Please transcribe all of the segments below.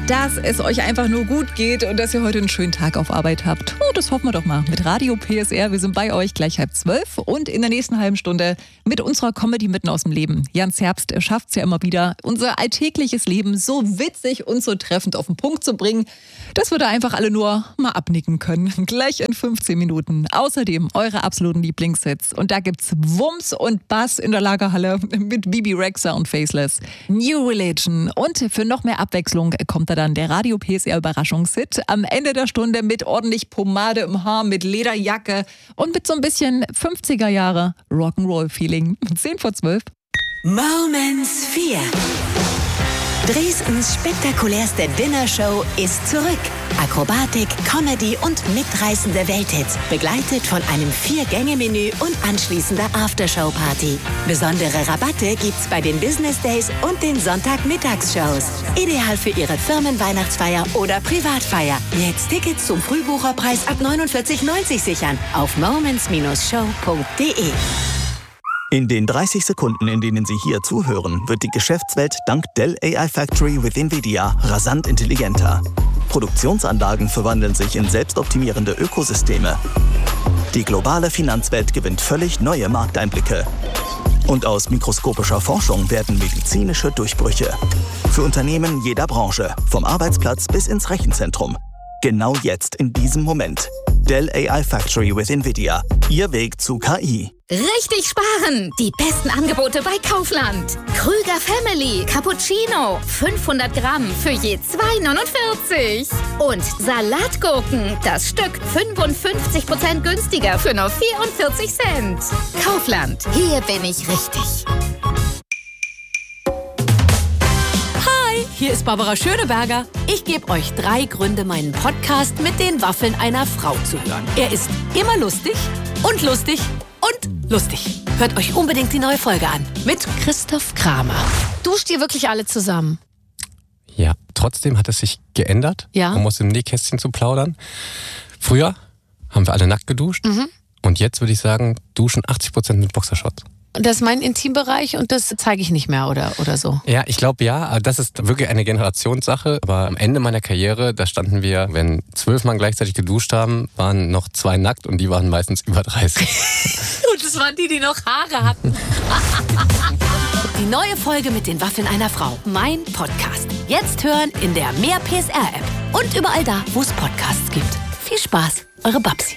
dass es euch einfach nur gut geht und dass ihr heute einen schönen Tag auf Arbeit habt. Oh, das hoffen wir doch mal mit Radio PSR. Wir sind bei euch gleich 11:30 und in der nächsten halben Stunde mit unserer Comedy mitten aus dem Leben. Jans Herbst schafft es ja immer wieder, unser alltägliches Leben so witzig und so treffend auf den Punkt zu bringen, dass wir da einfach alle nur mal abnicken können. Gleich in 15 Minuten. Außerdem eure absoluten Lieblingshits. Und da gibt's Wumms und Bass in der Lagerhalle mit Bibi Rexha und Faceless. New Religion. Und für noch mehr Abwechslung kommt da dann der Radio PSR Überraschungshit. Am Ende der Stunde mit ordentlich Pomade im Haar, mit Lederjacke und mit so ein bisschen 50er Jahre Rock'n'Roll-Feeling. 10:12. Moments 4. Dresdens spektakulärste Dinnershow ist zurück. Akrobatik, Comedy und mitreißende Welthits, begleitet von einem 4-Gänge-Menü und anschließender Aftershow-Party. Besondere Rabatte gibt's bei den Business Days und den Sonntagmittagsshows. Ideal für Ihre Firmenweihnachtsfeier oder Privatfeier. Jetzt Tickets zum Frühbucherpreis ab 49,90 sichern auf moments-show.de. In den 30 Sekunden, in denen Sie hier zuhören, wird die Geschäftswelt dank Dell AI Factory with NVIDIA rasant intelligenter. Produktionsanlagen verwandeln sich in selbstoptimierende Ökosysteme. Die globale Finanzwelt gewinnt völlig neue Markteinblicke. Und aus mikroskopischer Forschung werden medizinische Durchbrüche. Für Unternehmen jeder Branche, vom Arbeitsplatz bis ins Rechenzentrum. Genau jetzt, in diesem Moment. Dell AI Factory with NVIDIA. Ihr Weg zu KI. Richtig sparen! Die besten Angebote bei Kaufland. Krüger Family Cappuccino. 500 Gramm für je 2,49. Und Salatgurken. Das Stück 55% günstiger für nur 44 Cent. Kaufland. Hier bin ich richtig. Hier ist Barbara Schöneberger. Ich gebe euch 3 Gründe, meinen Podcast mit den Waffeln einer Frau zu hören. Er ist immer lustig und lustig und lustig. Hört euch unbedingt die neue Folge an mit Christoph Kramer. Duscht ihr wirklich alle zusammen? Ja, trotzdem hat es sich geändert, um aus dem Nähkästchen zu plaudern. Früher haben wir alle nackt geduscht und jetzt würde ich sagen, duschen 80% mit Boxershorts. Und das ist mein Intimbereich und das zeige ich nicht mehr oder so? Ja, ich glaube ja. Das ist wirklich eine Generationssache. Aber am Ende meiner Karriere, da standen wir, wenn 12 Mann gleichzeitig geduscht haben, waren noch 2 nackt und die waren meistens über 30. Und das waren die noch Haare hatten. Die neue Folge mit den Waffeln einer Frau. Mein Podcast. Jetzt hören in der Mehr PSR-App. Und überall da, wo es Podcasts gibt. Viel Spaß, eure Babsi.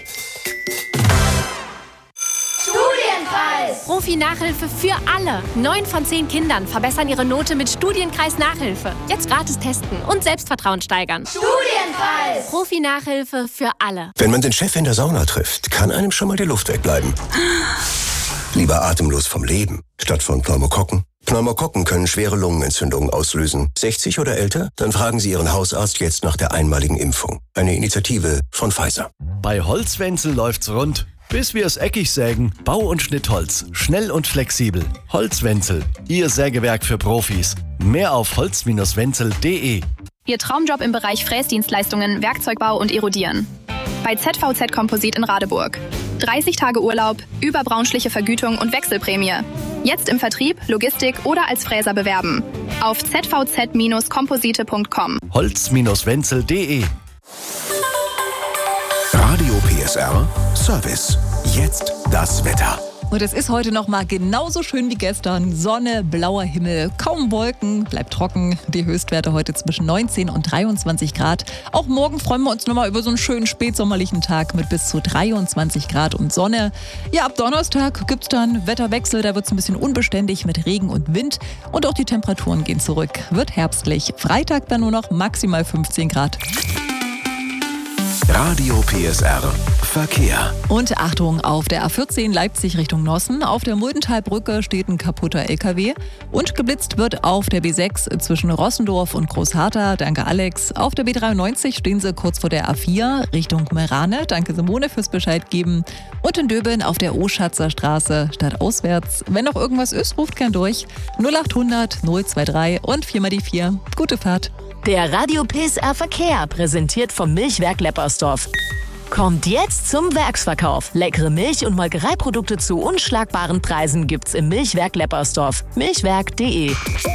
Profi-Nachhilfe für alle. 9 von 10 Kindern verbessern ihre Note mit Studienkreis Nachhilfe. Jetzt gratis testen und Selbstvertrauen steigern. Studienkreis! Profi-Nachhilfe für alle. Wenn man den Chef in der Sauna trifft, kann einem schon mal die Luft wegbleiben. Lieber atemlos vom Leben, statt von Pneumokokken. Pneumokokken können schwere Lungenentzündungen auslösen. 60 oder älter? Dann fragen Sie Ihren Hausarzt jetzt nach der einmaligen Impfung. Eine Initiative von Pfizer. Bei Holzwenzel läuft's rund. Bis wir es eckig sägen, Bau- und Schnittholz. Schnell und flexibel. Holzwenzel, Ihr Sägewerk für Profis. Mehr auf holz-wenzel.de. Ihr Traumjob im Bereich Fräsdienstleistungen, Werkzeugbau und Erodieren. Bei ZVZ Komposit in Radeburg. 30 Tage Urlaub, überbraunschliche Vergütung und Wechselprämie. Jetzt im Vertrieb, Logistik oder als Fräser bewerben. Auf zvz-komposite.com. holz-wenzel.de. Radio PSR Service. Jetzt das Wetter. Und es ist heute noch mal genauso schön wie gestern. Sonne, blauer Himmel, kaum Wolken, bleibt trocken. Die Höchstwerte heute zwischen 19 und 23 Grad. Auch morgen freuen wir uns noch mal über so einen schönen spätsommerlichen Tag mit bis zu 23 Grad und Sonne. Ja, ab Donnerstag gibt's dann Wetterwechsel. Da wird's ein bisschen unbeständig mit Regen und Wind. Und auch die Temperaturen gehen zurück. Wird herbstlich. Freitag dann nur noch maximal 15 Grad. Radio PSR Verkehr. Und Achtung, auf der A14 Leipzig Richtung Nossen. Auf der Muldentalbrücke steht ein kaputter LKW. Und geblitzt wird auf der B6 zwischen Rossendorf und Großharthau. Danke Alex. Auf der B93 stehen sie kurz vor der A4 Richtung Merane. Danke Simone fürs Bescheid geben. Und in Döbeln auf der Oschatzer Straße stadtauswärts. Wenn noch irgendwas ist, ruft gern durch. 0800 023 und 4 die 4. Gute Fahrt. Der Radio PSR Verkehr, präsentiert vom Milchwerk Leppersdorf. Kommt jetzt zum Werksverkauf. Leckere Milch- und Molkereiprodukte zu unschlagbaren Preisen gibt's im Milchwerk Leppersdorf. Milchwerk.de